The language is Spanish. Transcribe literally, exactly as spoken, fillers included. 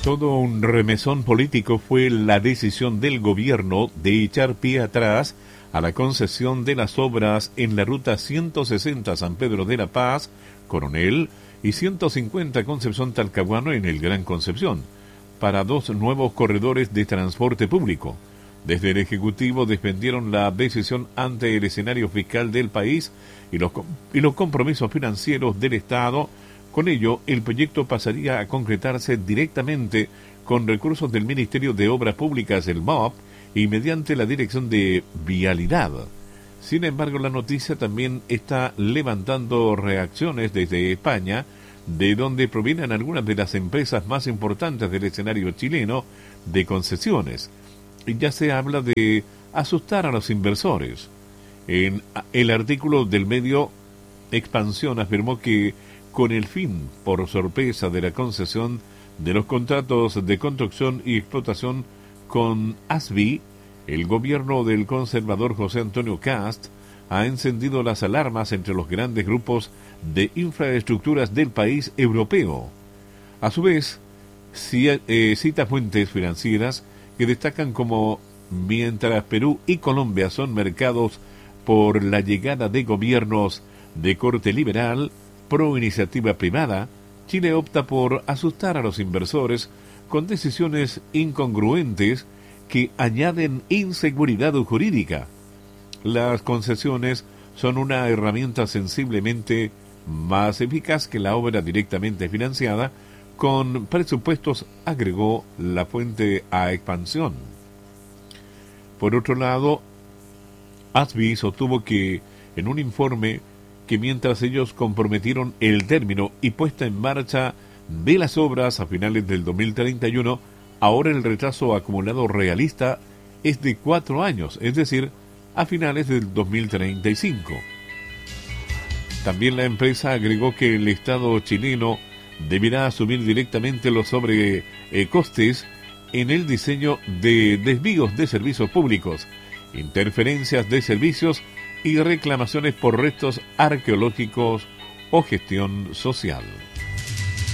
Todo un remesón político fue la decisión del gobierno de echar pie atrás a la concesión de las obras en la ruta ciento sesenta San Pedro de la Paz, Coronel, y ciento cincuenta Concepción Talcahuano en el Gran Concepción, para dos nuevos corredores de transporte público. Desde el Ejecutivo defendieron la decisión ante el escenario fiscal del país y los, y los compromisos financieros del Estado. Con ello, el proyecto pasaría a concretarse directamente con recursos del Ministerio de Obras Públicas, el M O P, y mediante la Dirección de Vialidad. Sin embargo, la noticia también está levantando reacciones desde España, de donde provienen algunas de las empresas más importantes del escenario chileno de concesiones. Y ya se habla de asustar a los inversores. En el artículo del medio Expansión afirmó que con el fin, por sorpresa, de la concesión de los contratos de construcción y explotación con A S B I, el gobierno del conservador José Antonio Cast ha encendido las alarmas entre los grandes grupos de infraestructuras del país europeo. A su vez, cita fuentes financieras que destacan como mientras Perú y Colombia son mercados por la llegada de gobiernos de corte liberal, pro iniciativa privada, Chile opta por asustar a los inversores con decisiones incongruentes que añaden inseguridad jurídica. Las concesiones son una herramienta sensiblemente más eficaz que la obra directamente financiada con presupuestos, agregó la fuente a Expansión. Por otro lado, A S B I sostuvo que en un informe que mientras ellos comprometieron el término y puesta en marcha de las obras a finales del dos mil treinta y uno, ahora el retraso acumulado realista es de cuatro años, es decir, a finales del dos mil treinta y cinco. También la empresa agregó que el Estado chileno deberá asumir directamente los sobrecostes en el diseño de desvíos de servicios públicos, interferencias de servicios y reclamaciones por restos arqueológicos o gestión social.